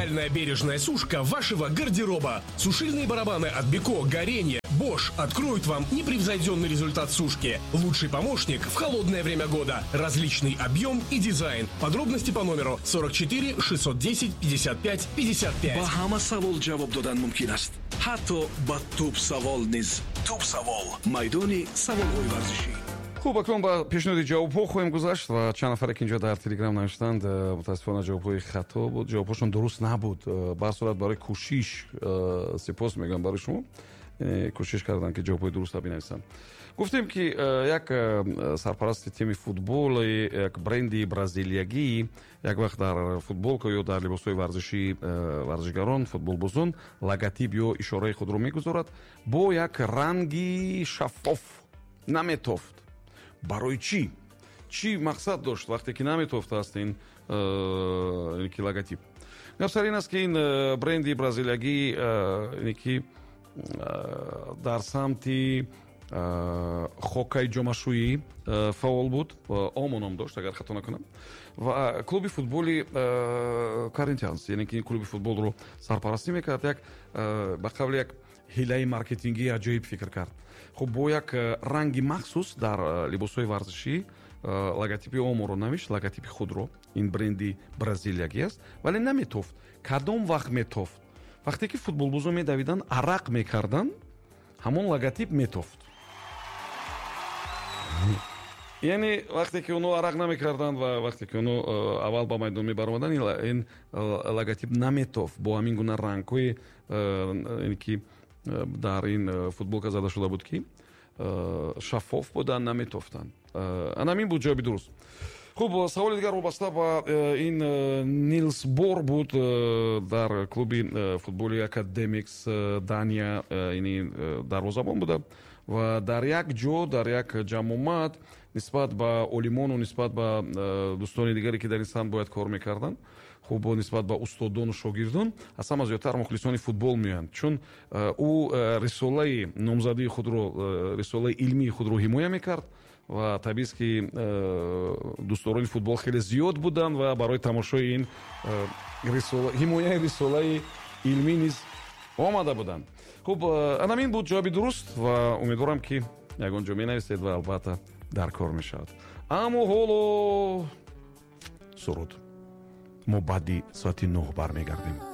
Идеальная бережная сушка вашего гардероба. Сушильные барабаны от Беко, Горенье, Bosch откроют вам непревзойденный результат сушки. Лучший помощник в холодное время года. Различный объем и дизайн. Подробности по номеру 44 610 55 55. با همه سوال جواب دادن ممکن است. حتی با توپ سوال نیز. توپ سوال майдони саволҳои варзишӣ. хуб, акнун ба пешниҳоди ҷавобҳо хоҳем гузашт ва чанд нафаре ки инҷо дар телеграм навиштанд мутаассифона ҷавобҳои хато буд, ҷавобҳошон дуруст набуд. ба ҳар сурат барои кӯшиш сипос мегӯям барои шумо. кӯшиш карданд ки ҷавобҳои дурустро бинависанд. гуфтем ки як сарпарасти тими футболи як бренди бразилиягӣ як вақт дар футболка ё дар либосҳои варзишии варзишгарон футболбозон логотип ё ишораи худро мегузорад бо як ранги шаффоф наметофт. барои чӣ мақсад дошт вақте ки наметофтааст ин ки логотип? гап сар ин аст ки ин бренди бразилиягӣ ки дар самти хоккаи ҷомашӯӣ фаъол буд, омо ном дошт агар хато накунам, ва клуби футболи Corinthians, яъне ки клуби футболро сарпарастӣ мекард, як ба қавли як ҳилаи маркетингии аҷоиб фикр кард. хуб бо як ранги махсус дар либосҳои варзишӣ логотипи оморо навишт, логотипи худро. ин бренди бразилиягӣ аст, вале наметофт. кадом вақт метофт? вақте ки футболбозон медавиданд, арақ мекарданд, ҳамон логотип метофт. яъне вақте ки оно арақ намекарданд ва вақте ки оно аввал ба майдон мебаромаданд, ин логотип наметофт бо ҳамин гуна рангҳои ки дар ин футболка зада шуда буд ки шаффоф буданд, наметофтанд. анамин буд ҷавоби дуруст. хуб, саволи дигар вобаста ба ин Нилс Бор буд дар клуби футболи Академикс Дания, яъне дарвозабон буда ва дар як ҷо, дар як ҷамъомад нисбат ба олимону нисбат ба дӯстони дигаре ки дар ин самт бояд кор мекарданд, хуб нисбат ба устодону шогирдон аз ҳама зиёдтар мухлисони футбол меоянд, чун ӯ рисолаи номзадии худро, рисолаи илмии худро ҳимоя мекард ва табист ки дӯстдорони футбол хеле зиёд буданд ва барои тамошои ин ҳимояи рисолаи илмӣ низ омада буданд. хуб, анамин буд ҷавоби дуруст ва умедворам ки ягон ҷо менависед ва албатта дар кор мешавад. аммо ҳоло суруд. мо баъди соати 9 бармегардем.